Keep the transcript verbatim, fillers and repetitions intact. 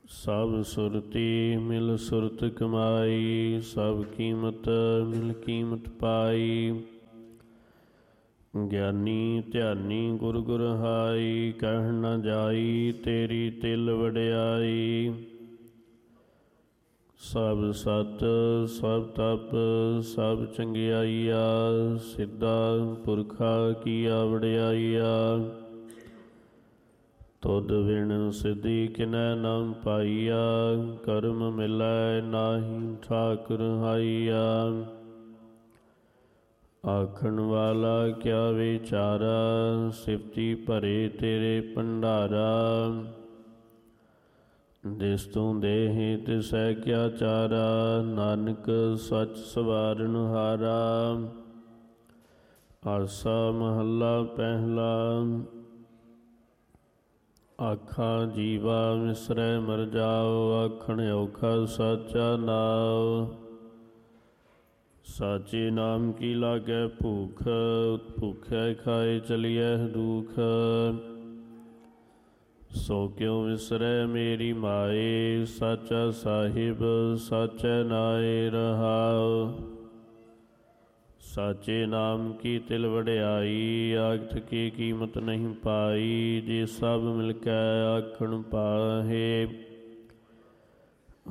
ਸਭ ਸੁਰਤੀ ਮਿਲ ਸੁਰਤ ਕਮਾਈ, ਸਭ ਕੀਮਤ ਮਿਲ ਕੀਮਤ ਪਾਈ। ਗਿਆਨੀ ਧਿਆਨੀ ਗੁਰ ਗੁਰ ਹਾਈ, ਕਹਿ ਨ ਜਾਈ ਤੇਰੀ ਤਿਲ ਵਡਿਆਈ। ਸਭ ਸਤ ਸਭ ਤਪ ਸਭ ਚੰਗਿਆਈਆ, ਸਿੱਧਾ ਪੁਰਖਾ ਕੀਆ ਵਡਿਆਈਆ। ਤੁਧ ਵਿਣ ਸਿਧੀ ਕਿਨੈ ਨ ਪਾਈਆ, ਕਰਮ ਮਿਲੈ ਨਾਹੀ ਠਾਕੁਰ ਹਾਈਆ। ਆਖਣ ਵਾਲਾ ਕਿਆ ਵਿਚਾਰਾ, ਸਿਫਤੀ ਭਰੇ ਤੇਰੇ ਭੰਡਾਰਾ। ਜਿਸ ਤੂੰ ਦੇਹਿ ਤਿਸੈ ਕਿਆ ਚਾਰਾ, ਨਾਨਕ ਸੱਚ ਸਵਾਰਨ ਹਾਰਾ। ਆਸਾ ਮਹੱਲਾ ਪਹਿਲਾ। ਆਖਾਂ ਜੀਵਾ ਵਿਸਰੈ ਮਰ ਜਾਓ, ਆਖਣ ਔਖਾ ਸਾਚਾ ਨਾਉ। ਸਾਚੇ ਨਾਮ ਕੀ ਲਾਗੈ ਭੂਖ, ਭੁਖੈ ਖਾਏ ਚਲੀਐ ਦੁਖ। ਸੋ ਕਿਉ ਵਿਸਰੈ ਮੇਰੀ ਮਾਏ, ਸਾਚਾ ਸਾਹਿਬ ਸਾਚੈ ਨਾਏ ਰਹਾਉ। ਸਾਚੇ ਨਾਮ ਕੀ ਤਿਲ ਵਡਿਆਈ, ਆਖਤ ਕੀ ਕੀਮਤ ਨਹੀਂ ਪਾਈ। ਜੇ ਸਭ ਮਿਲ ਕੇ ਆਖਣ ਪਾਹੇ,